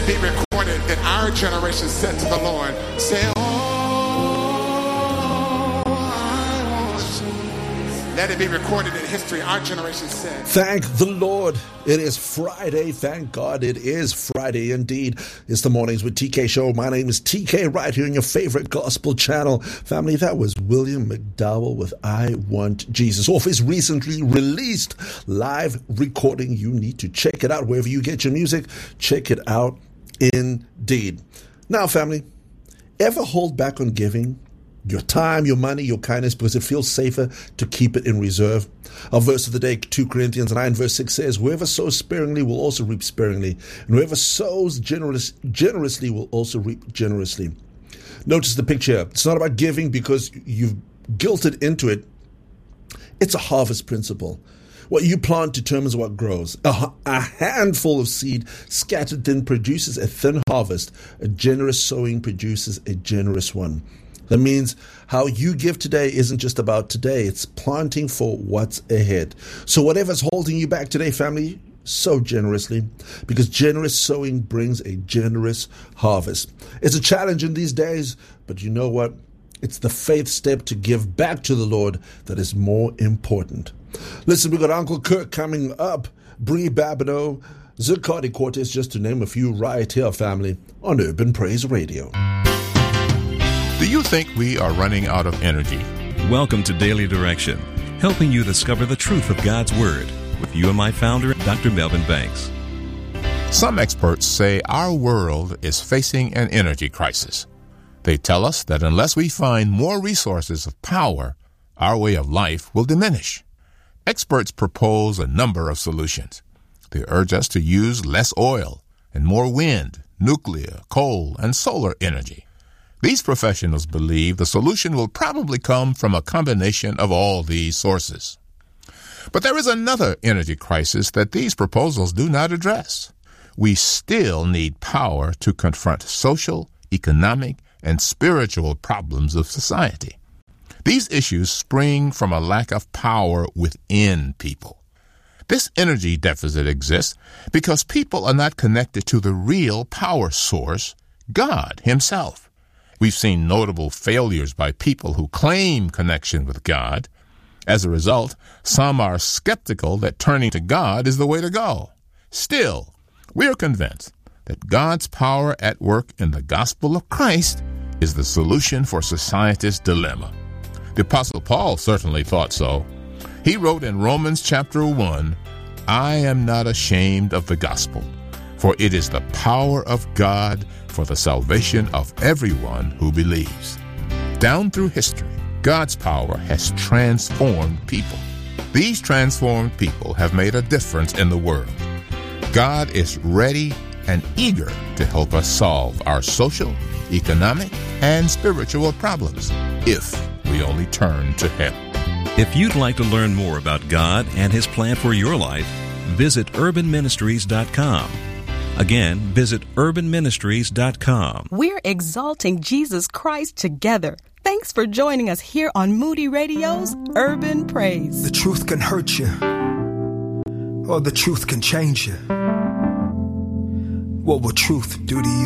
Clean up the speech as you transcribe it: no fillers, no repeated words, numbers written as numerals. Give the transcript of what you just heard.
be recorded that our generation said to the Lord, say, let it be recorded in history. Our generation said. Thank the Lord. It is Friday. Thank God it is Friday indeed. It's the Mornings with TK show. My name is TK right here in your favorite gospel channel. Family, that was William McDowell with I Want Jesus off his recently released live recording. You need to check it out wherever you get your music. Check it out indeed. Now, family, ever hold back on giving? Your time, your money, your kindness, because it feels safer to keep it in reserve. Our verse of the day, 2 Corinthians 9 verse 6 says, whoever sows sparingly will also reap sparingly, and whoever sows generously will also reap generously. Notice the picture. It's not about giving because you've guilted into it. It's a harvest principle. What you plant determines what grows. A handful of seed scattered thin produces a thin harvest. A generous sowing produces a generous one. That means how you give today isn't just about today. It's planting for what's ahead. So whatever's holding you back today, family, sow generously, because generous sowing brings a generous harvest. It's a challenge in these days, but you know what? It's the faith step to give back to the Lord that is more important. Listen, we got Uncle Kirk coming up, Bree Babineau, Zuccotti Cortez, just to name a few right here, family, on Urban Praise Radio. Do you think we are running out of energy? Welcome to Daily Direction, helping you discover the truth of God's Word with you and my founder, Dr. Melvin Banks. Some experts say our world is facing an energy crisis. They tell us that unless we find more resources of power, our way of life will diminish. Experts propose a number of solutions. They urge us to use less oil and more wind, nuclear, coal, and solar energy. These professionals believe the solution will probably come from a combination of all these sources. But there is another energy crisis that these proposals do not address. We still need power to confront social, economic, and spiritual problems of society. These issues spring from a lack of power within people. This energy deficit exists because people are not connected to the real power source, God Himself. We've seen notable failures by people who claim connection with God. As a result, some are skeptical that turning to God is the way to go. Still, we are convinced that God's power at work in the gospel of Christ is the solution for society's dilemma. The Apostle Paul certainly thought so. He wrote in Romans chapter 1, I am not ashamed of the gospel, for it is the power of God for the salvation of everyone who believes. Down through history, God's power has transformed people. These transformed people have made a difference in the world. God is ready and eager to help us solve our social, economic, and spiritual problems if we only turn to Him. If you'd like to learn more about God and His plan for your life, visit urbanministries.com. Again, visit urbanministries.com. We're exalting Jesus Christ together. Thanks for joining us here on Moody Radio's Urban Praise. The truth can hurt you, or the truth can change you. What will truth do to you?